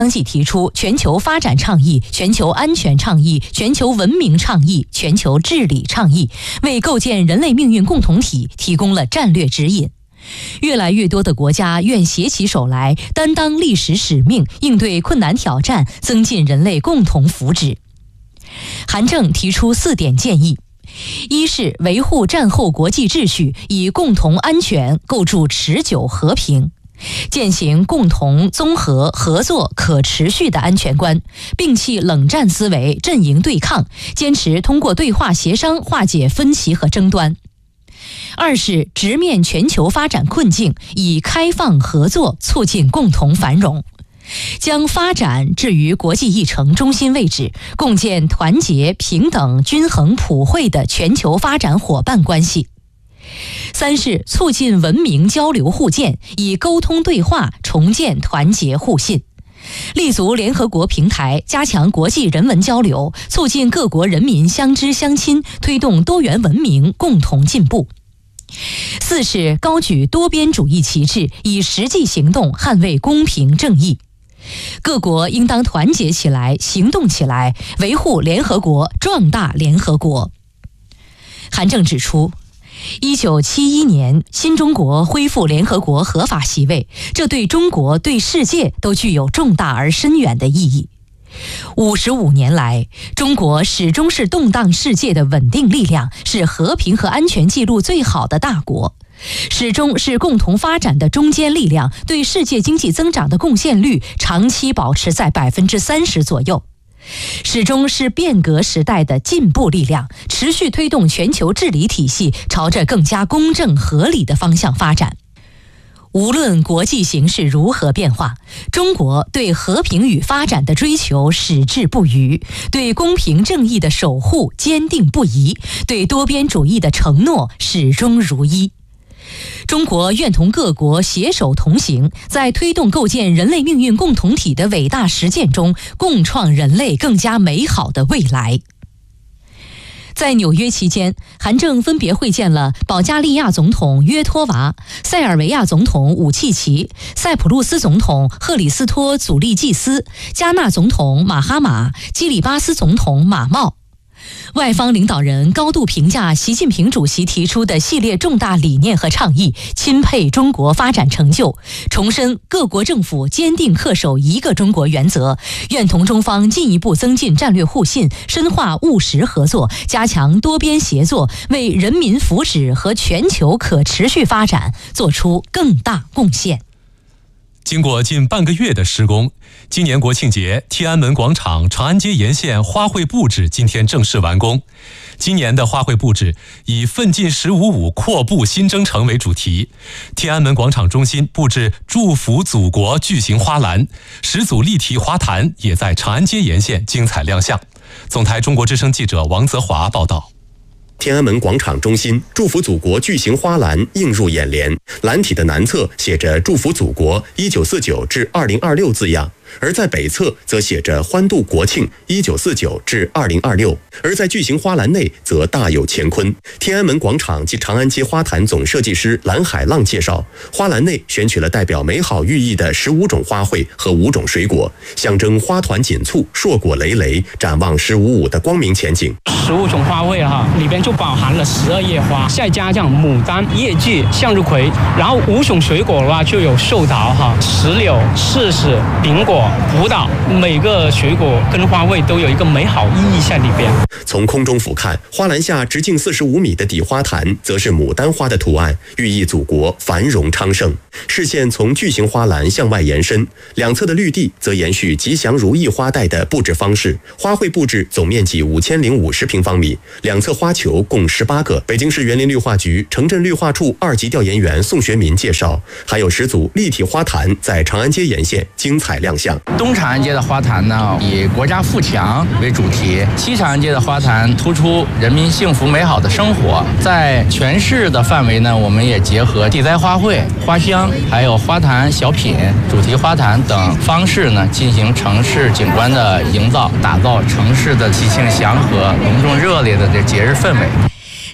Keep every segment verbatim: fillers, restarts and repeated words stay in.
相继提出全球发展倡议、全球安全倡议、全球文明倡议、全球治理倡议，为构建人类命运共同体提供了战略指引。越来越多的国家愿携起手来，担当历史使命，应对困难挑战，增进人类共同福祉。韩正提出四点建议：一是维护战后国际秩序，以共同安全构筑持久和平。践行共同、综合、合作、可持续的安全观，摒弃冷战思维、阵营对抗，坚持通过对话协商化解分歧和争端。二是直面全球发展困境，以开放合作促进共同繁荣，将发展置于国际议程中心位置，共建团结、平等、均衡、普惠的全球发展伙伴关系。三是促进文明交流互鉴，以沟通对话重建团结互信，立足联合国平台，加强国际人文交流，促进各国人民相知相亲，推动多元文明共同进步。四是高举多边主义旗帜，以实际行动捍卫公平正义。各国应当团结起来，行动起来，维护联合国，壮大联合国。韩正指出，一九七一年新中国恢复联合国合法席位，这对中国、对世界都具有重大而深远的意义。五十五年来，中国始终是动荡世界的稳定力量，是和平和安全记录最好的大国，始终是共同发展的中坚力量，对世界经济增长的贡献率长期保持在百分之三十左右。始终是变革时代的进步力量，持续推动全球治理体系朝着更加公正合理的方向发展。无论国际形势如何变化，中国对和平与发展的追求矢志不渝，对公平正义的守护坚定不移，对多边主义的承诺始终如一。中国愿同各国携手同行，在推动构建人类命运共同体的伟大实践中，共创人类更加美好的未来。在纽约期间，韩正分别会见了保加利亚总统约托娃、塞尔维亚总统武契奇、塞浦路斯总统赫里斯托祖利季斯、加纳总统马哈马、基里巴斯总统马茂。外方领导人高度评价习近平主席提出的系列重大理念和倡议，钦佩中国发展成就，重申各国政府坚定恪守一个中国原则，愿同中方进一步增进战略互信，深化务实合作，加强多边协作，为人民福祉和全球可持续发展做出更大贡献。 经过近半个月的施工，今年国庆节天安门广场长安街沿线花卉布置今天正式完工。今年的花卉布置以奋进十五五阔步新征程为主题，天安门广场中心布置祝福祖国巨型花篮，十组立体花坛也在长安街沿线精彩亮相。总台中国之声记者王泽华报道。 天安门广场中心祝福祖国巨型花篮映入眼帘，篮体的南侧写着祝福祖国一九四九至二零二六字样，而在北侧则写着欢度国庆一九四九至二零二六，而在巨型花篮内则大有乾坤。天安门广场及长安街花坛总设计师蓝海浪介绍，花篮内选取了代表美好寓意的十五种花卉和五种水果，象征花团锦簇、硕果累累，展望十五五的光明前景。 十五种花卉哈，里边就包含了十二叶花，再加上牡丹、叶季、向日葵，然后五种水果的话就有寿桃哈、石榴、柿子、苹果、葡萄，每个水果跟花卉都有一个美好意义在里边。 从空中俯瞰，花篮下直径四十五米的底花坛，则是牡丹花的图案，寓意祖国繁荣昌盛。视线从巨型花篮向外延伸，两侧的绿地则延续吉祥如意花带的布置方式。花卉布置总面积五千零五十平方米，两侧花球共十八个。北京市园林绿化局城镇绿化处二级调研员宋学民介绍，还有十组立体花坛在长安街沿线精彩亮相。 东长安街的花坛呢，以国家富强为主题；西长安街的花坛突出人民幸福美好的生活。在全市的范围呢，我们也结合地栽花卉、花香，还有花坛小品、主题花坛等方式呢，进行城市景观的营造，打造城市的喜庆祥和、隆重热烈的这节日氛围。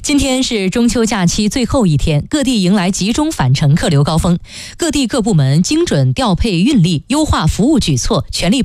今天是中秋假期最后一天，各地迎来集中返程客流高峰，各地各部门精准调配运力，优化服务举措，全力